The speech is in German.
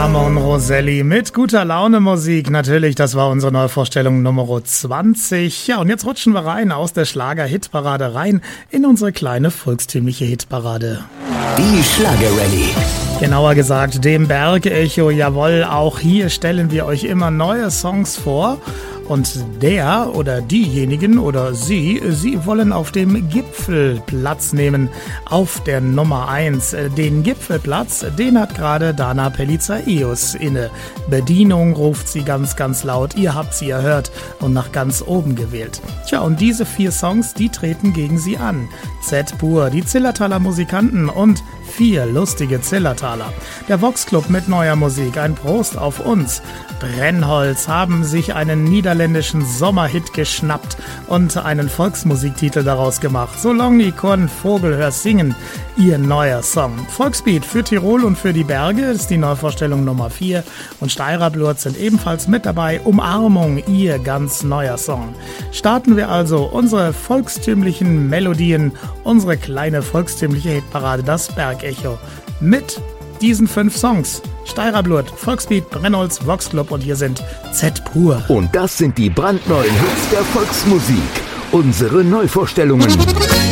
Ramon Roselli mit guter Laune Musik. Natürlich, das war unsere Neuvorstellung Nummer 20. Ja, und jetzt rutschen wir rein aus der Schlager-Hitparade rein in unsere kleine volkstümliche Hitparade. Die Schlager-Rallye. Genauer gesagt, dem Bergecho. Jawohl, auch hier stellen wir euch immer neue Songs vor. Und der oder diejenigen oder sie wollen auf dem Gipfel Platz nehmen, auf der Nummer 1. Den Gipfelplatz, den hat gerade Dana Pellizzaius inne. Bedienung ruft sie ganz, ganz laut. Ihr habt sie erhört und nach ganz oben gewählt. Tja, und diese 4 Songs, die treten gegen sie an. Z-Pur, die Zillertaler Musikanten und 4 lustige Zillertaler. Der Vox Club mit neuer Musik, ein Prost auf uns. Brennholz haben sich einen niederländischen Sommerhit geschnappt und einen Volksmusiktitel daraus gemacht. So long die Korn Vogel hörst singen, ihr neuer Song. Volksbeat für Tirol und für die Berge ist die Neuvorstellung Nummer 4 und Steirer Blurt sind ebenfalls mit dabei. Umarmung, ihr ganz neuer Song. Starten wir also unsere volkstümlichen Melodien, unsere kleine volkstümliche Hitparade, das Bergecho, mit diesen 5 Songs. Steirer Blurt, Volksbeat, Brennholz, Vox Club und hier sind Z-Pur. Und das sind die brandneuen Hits der Volksmusik. Unsere Neuvorstellungen.